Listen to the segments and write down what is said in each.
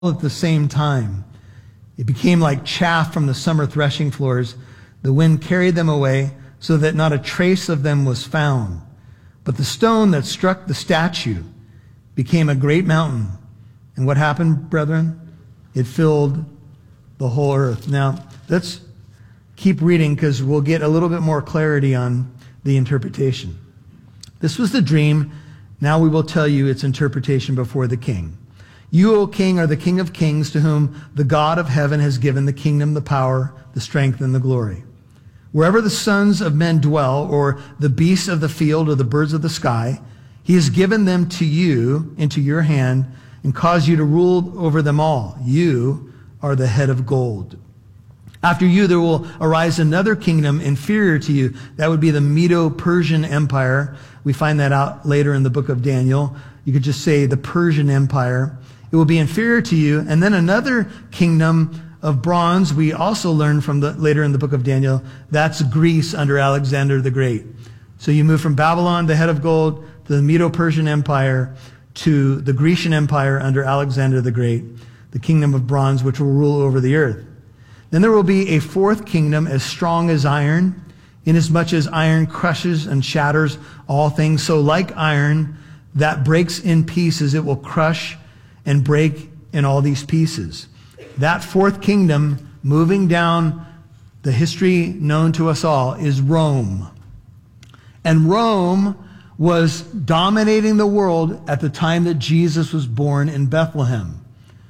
at the same time. It became like chaff from the summer threshing floors. The wind carried them away so that not a trace of them was found. But the stone that struck the statue became a great mountain. And what happened, brethren? It filled the whole earth. Now, let's keep reading because we'll get a little bit more clarity on the interpretation. This was the dream. Now we will tell you its interpretation before the king. You, O king, are the King of kings, to whom the God of heaven has given the kingdom, the power, the strength, and the glory. Wherever the sons of men dwell, or the beasts of the field, or the birds of the sky, he has given them to you into your hand and caused you to rule over them all. You are the head of gold. After you, there will arise another kingdom inferior to you. That would be the Medo-Persian Empire. We find that out later in the book of Daniel. You could just say the Persian Empire. It will be inferior to you. And then another kingdom of bronze, we also learn from later in the book of Daniel, that's Greece under Alexander the Great. So you move from Babylon, the head of gold, to the Medo-Persian Empire, to the Grecian Empire under Alexander the Great, the kingdom of bronze, which will rule over the earth. Then there will be a fourth kingdom as strong as iron, inasmuch as iron crushes and shatters all things. So like iron that breaks in pieces, it will crush and break in all these pieces. That fourth kingdom, moving down the history known to us all, is Rome. And Rome was dominating the world at the time that Jesus was born in Bethlehem.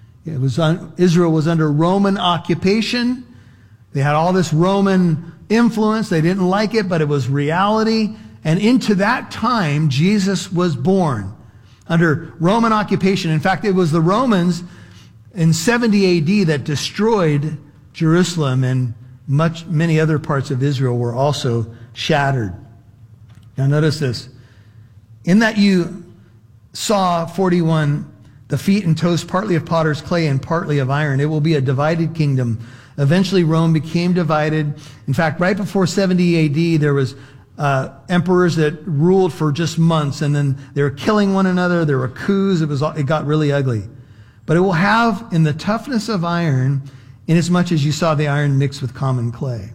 Israel was under Roman occupation. They had all this Roman influence. They didn't like it, but it was reality. And into that time, Jesus was born under Roman occupation. In fact, it was the Romans in 70 AD that destroyed Jerusalem, and many other parts of Israel were also shattered. Now notice this. In that you saw 41, the feet and toes partly of potter's clay and partly of iron. It will be a divided kingdom. Eventually Rome became divided. In fact, right before 70 AD, there was emperors that ruled for just months, and then they were killing one another. There were coups. It got really ugly. But it will have in the toughness of iron, inasmuch as you saw the iron mixed with common clay.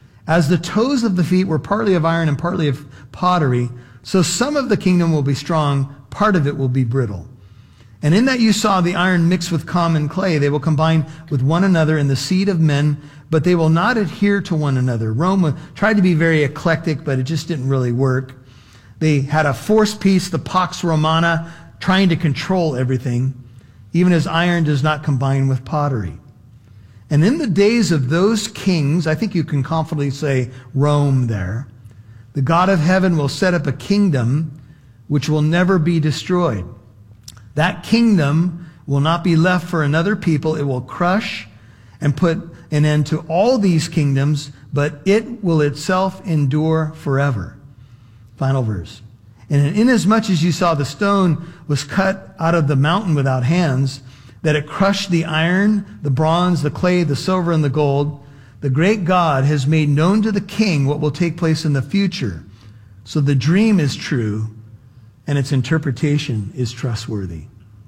As the toes of the feet were partly of iron and partly of pottery, so some of the kingdom will be strong, part of it will be brittle. And in that you saw the iron mixed with common clay, they will combine with one another in the seed of men, but they will not adhere to one another. Rome tried to be very eclectic, but it just didn't really work. They had a forced peace, the Pax Romana, trying to control everything, even as iron does not combine with pottery. And in the days of those kings, I think you can confidently say Rome there, the God of heaven will set up a kingdom which will never be destroyed. That kingdom will not be left for another people. It will crush and put an end to all these kingdoms, but it will itself endure forever. Final verse. And inasmuch as you saw the stone was cut out of the mountain without hands, that it crushed the iron, the bronze, the clay, the silver, and the gold, the great God has made known to the king what will take place in the future. So the dream is true, and its interpretation is trustworthy.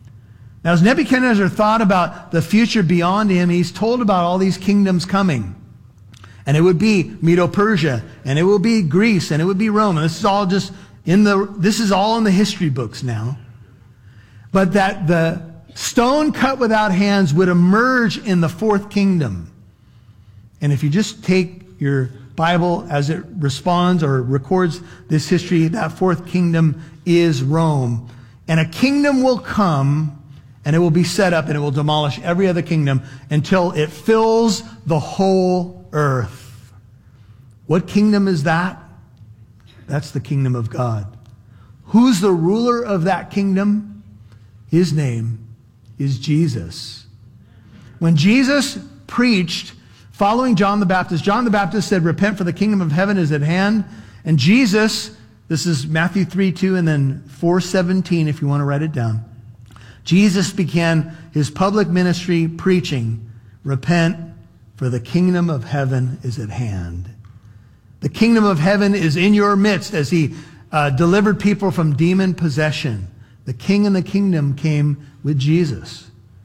Now, as Nebuchadnezzar thought about the future beyond him, he's told about all these kingdoms coming. And it would be Medo-Persia, and it will be Greece, and it would be Rome. And this is all in the history books now. But that the stone cut without hands would emerge in the fourth kingdom. And if you just take your Bible as it responds or records this history, that fourth kingdom is Rome. And a kingdom will come, and it will be set up, and it will demolish every other kingdom until it fills the whole earth. What kingdom is that? That's the kingdom of God. Who's the ruler of that kingdom? His name is Jesus. When Jesus preached following John the Baptist said, repent, for the kingdom of heaven is at hand. And Jesus, this is Matthew 3:2 and then 4:17 if you want to write it down. Jesus began his public ministry preaching, repent, for the kingdom of heaven is at hand. The kingdom of heaven is in your midst, as he delivered people from demon possession. The king and the kingdom came with Jesus.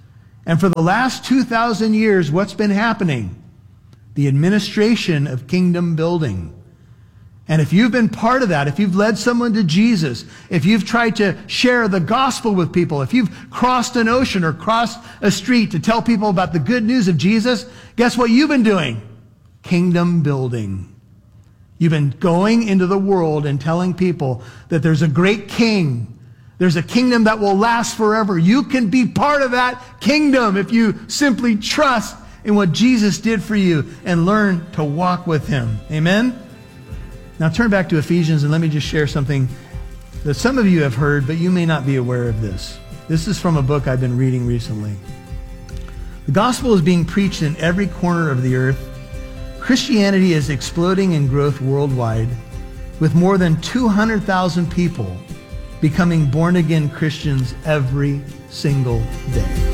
And for the last 2,000 years, what's been happening? The administration of kingdom building. And if you've been part of that, if you've led someone to Jesus, if you've tried to share the gospel with people, if you've crossed an ocean or crossed a street to tell people about the good news of Jesus, guess what you've been doing? Kingdom building. You've been going into the world and telling people that there's a great king. There's a kingdom that will last forever. You can be part of that kingdom if you simply trust in what Jesus did for you and learn to walk with him. Amen? Now turn back to Ephesians and let me just share something that some of you have heard, but you may not be aware of this. This is from a book I've been reading recently. The gospel is being preached in every corner of the earth. Christianity is exploding in growth worldwide, with more than 200,000 people becoming born-again Christians every single day.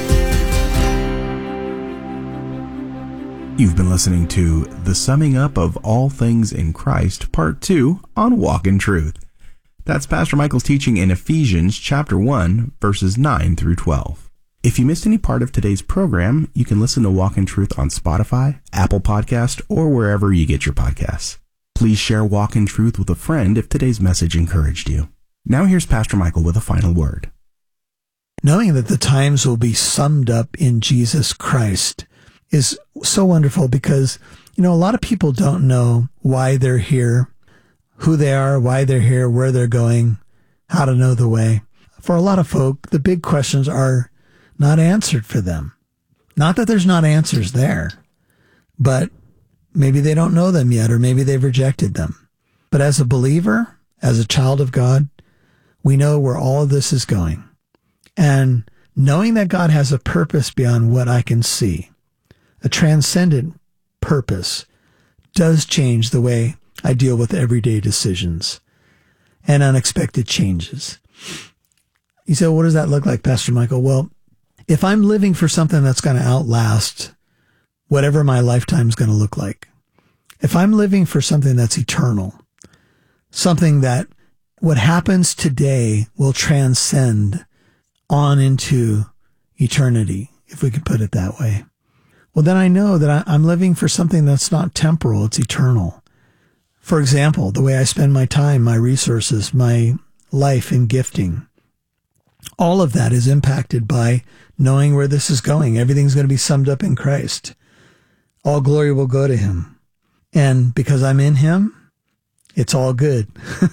You've been listening to The Summing Up of All Things in Christ, Part 2 on Walk in Truth. That's Pastor Michael's teaching in Ephesians chapter 1, verses 9 through 12. If you missed any part of today's program, you can listen to Walk in Truth on Spotify, Apple Podcast, or wherever you get your podcasts. Please share Walk in Truth with a friend if today's message encouraged you. Now here's Pastor Michael with a final word. Knowing that the times will be summed up in Jesus Christ is so wonderful because, a lot of people don't know why they're here, who they are, why they're here, where they're going, how to know the way. For a lot of folk, the big questions are not answered for them. Not that there's not answers there, but maybe they don't know them yet, or maybe they've rejected them. But as a believer, as a child of God, we know where all of this is going. And knowing that God has a purpose beyond what I can see, a transcendent purpose, does change the way I deal with everyday decisions and unexpected changes. You say, what does that look like, Pastor Michael? Well, if I'm living for something that's going to outlast whatever my lifetime's going to look like, if I'm living for something that's eternal, something that what happens today will transcend on into eternity, if we could put it that way, well, then I know that I'm living for something that's not temporal, it's eternal. For example, the way I spend my time, my resources, my life and gifting, all of that is impacted by knowing where this is going. Everything's going to be summed up in Christ. All glory will go to him. And because I'm in him, it's all good.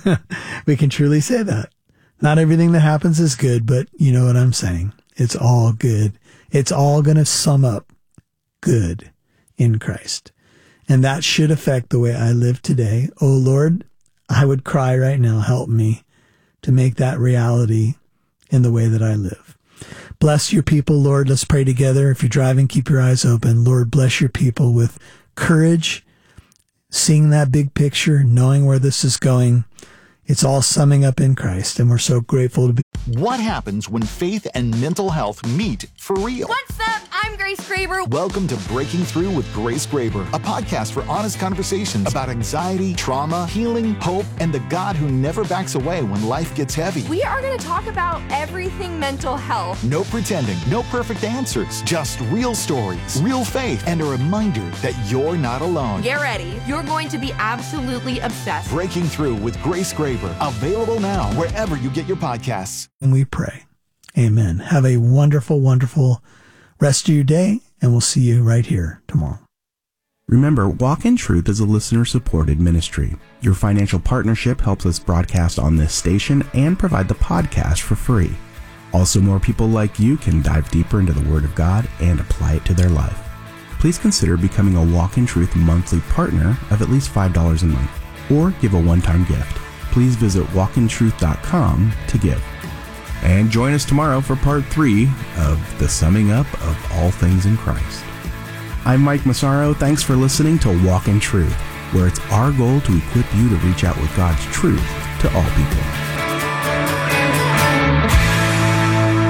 We can truly say that. Not everything that happens is good, but you know what I'm saying. It's all good. It's all going to sum up good in Christ. And that should affect the way I live today. Oh Lord, I would cry right now, help me to make that reality in the way that I live. Bless your people, Lord. Let's pray together. If you're driving, keep your eyes open. Lord, bless your people with courage, seeing that big picture, knowing where this is going. It's all summing up in Christ, and we're so grateful to be. What happens when faith and mental health meet for real? What's up? I'm Grace Graber. Welcome to Breaking Through with Grace Graber, a podcast for honest conversations about anxiety, trauma, healing, hope, and the God who never backs away when life gets heavy. We are going to talk about everything mental health. No pretending, no perfect answers, just real stories, real faith, and a reminder that you're not alone. Get ready. You're going to be absolutely obsessed. Breaking Through with Grace Graber, available now wherever you get your podcasts. And we pray. Amen. Have a wonderful, wonderful rest of your day, and we'll see you right here tomorrow. Remember, Walk in Truth is a listener-supported ministry. Your financial partnership helps us broadcast on this station and provide the podcast for free. Also, more people like you can dive deeper into the Word of God and apply it to their life. Please consider becoming a Walk in Truth monthly partner of at least $5 a month, or give a one-time gift. Please visit walkintruth.com to give. And join us tomorrow for part 3 of The Summing Up of All Things in Christ. I'm Mike Massaro. Thanks for listening to Walk in Truth, where it's our goal to equip you to reach out with God's truth to all people.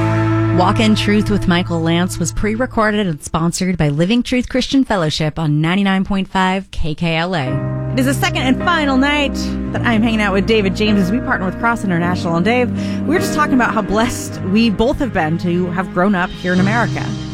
Walk in Truth with Michael Lance was pre-recorded and sponsored by Living Truth Christian Fellowship on 99.5 KKLA. It is the second and final night that I'm hanging out with David James as we partner with Cross International. And Dave, we were just talking about how blessed we both have been to have grown up here in America.